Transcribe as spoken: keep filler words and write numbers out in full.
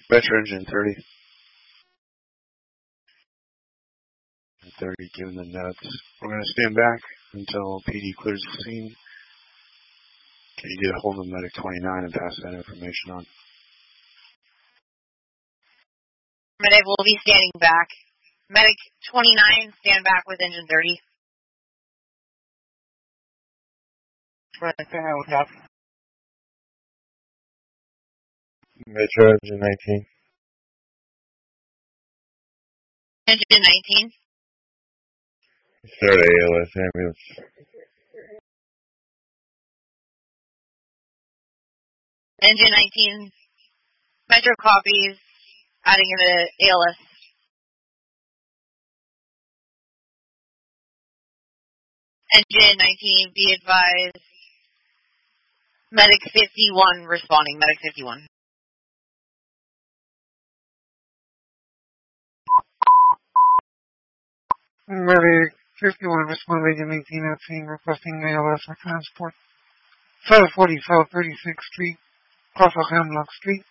Metro engine thirty. thirty, giving the notes. We're going to stand back until P D clears the scene. Can you get a hold of Medic twenty-nine and pass that information on? Medic will be standing back. Medic twenty-nine, stand back with engine thirty. Right there, what's up? Metro engine nineteen. Engine nineteen. Start A L S ambulance. Engine nineteen. Metro copies. Adding in the A L S. Engine nineteen, be advised. Medic fifty-one responding. Medic fifty-one. Medic fifty-one responding to nineteen at scene requesting A L S for transport. seven forty South thirty-sixth Street, cross of Hemlock Street.